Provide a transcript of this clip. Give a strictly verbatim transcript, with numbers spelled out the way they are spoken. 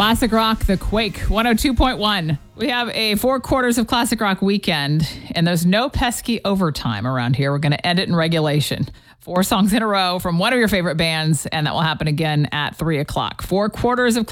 Classic Rock, The Quake, one oh two point one. We have a four quarters of Classic Rock weekend, and there's no pesky overtime around here. We're going to end it in regulation. Four songs in a row from one of your favorite bands, and that will happen again at three o'clock. Four quarters of